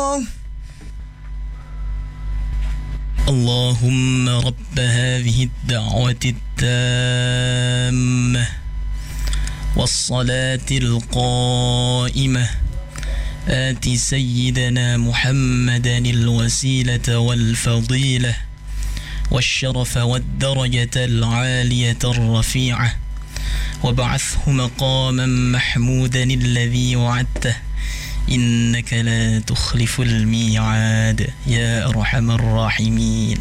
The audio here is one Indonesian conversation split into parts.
الله. اللهم رب هذه الدعوة التامة والصلاة القائمة آت سيدنا محمدا الوسيلة والفضيلة والشرف والدرجة العالية الرفيعة وابعثه مقاما محمودا الذي وعدته إنك لا تخلف الميعاد يا أرحم الراحمين.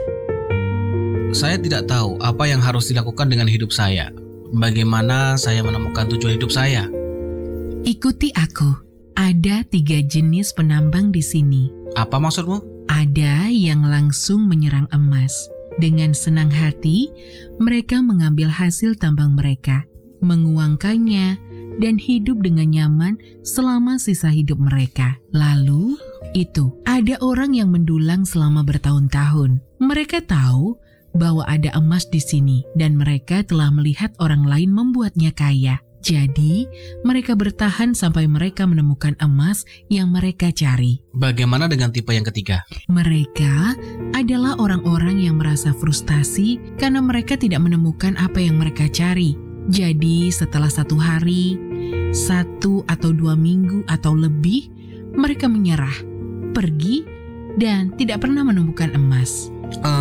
Saya tidak tahu apa yang harus dilakukan dengan hidup saya. Bagaimana saya menemukan tujuan hidup saya? Ikuti aku. Ada 3 jenis penambang di sini. Apa maksudmu? Ada yang langsung menyerang emas. Dengan senang hati, mereka mengambil hasil tambang mereka, menguangkannya, dan hidup dengan nyaman selama sisa hidup mereka. Lalu, ada orang yang mendulang selama bertahun-tahun. Mereka tahu bahwa ada emas di sini dan mereka telah melihat orang lain membuatnya kaya. Jadi, mereka bertahan sampai mereka menemukan emas yang mereka cari. Bagaimana dengan tipe yang ketiga? Mereka adalah orang-orang yang merasa frustasi karena mereka tidak menemukan apa yang mereka cari. Jadi, setelah 1 hari, 1 atau 2 minggu atau lebih, mereka menyerah, pergi, dan tidak pernah menemukan emas.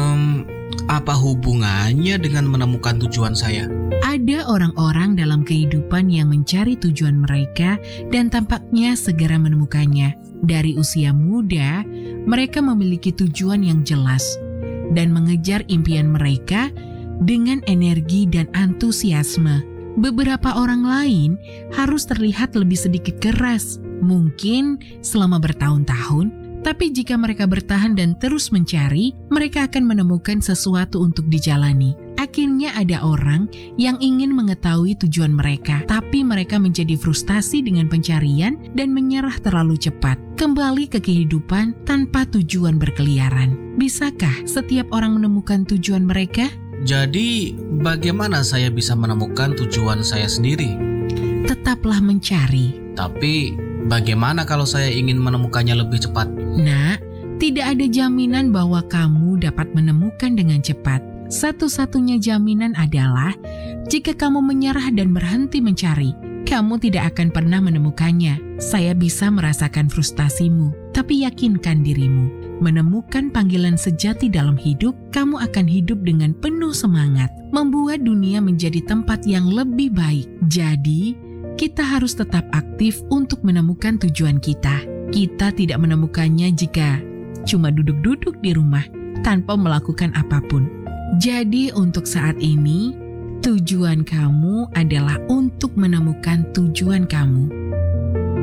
Apa hubungannya dengan menemukan tujuan saya? Ada orang-orang dalam kehidupan yang mencari tujuan mereka dan tampaknya segera menemukannya. Dari usia muda, mereka memiliki tujuan yang jelas dan mengejar impian mereka dengan energi dan antusiasme. Beberapa orang lain harus terlihat lebih sedikit keras, mungkin selama bertahun-tahun. Tapi jika mereka bertahan dan terus mencari, mereka akan menemukan sesuatu untuk dijalani. Akhirnya ada orang yang ingin mengetahui tujuan mereka, tapi mereka menjadi frustasi dengan pencarian dan menyerah terlalu cepat. Kembali ke kehidupan tanpa tujuan berkeliaran. Bisakah setiap orang menemukan tujuan mereka? Jadi, bagaimana saya bisa menemukan tujuan saya sendiri? Tetaplah mencari. Tapi, bagaimana kalau saya ingin menemukannya lebih cepat? Nak, tidak ada jaminan bahwa kamu dapat menemukan dengan cepat. Satu-satunya jaminan adalah jika kamu menyerah dan berhenti mencari, kamu tidak akan pernah menemukannya. Saya bisa merasakan frustasimu, tapi yakinkan dirimu. Menemukan panggilan sejati dalam hidup, kamu akan hidup dengan penuh semangat, membuat dunia menjadi tempat yang lebih baik. Jadi, kita harus tetap aktif untuk menemukan tujuan kita. Kita tidak menemukannya jika cuma duduk-duduk di rumah tanpa melakukan apapun. Jadi untuk saat ini, tujuan kamu adalah untuk menemukan tujuan kamu.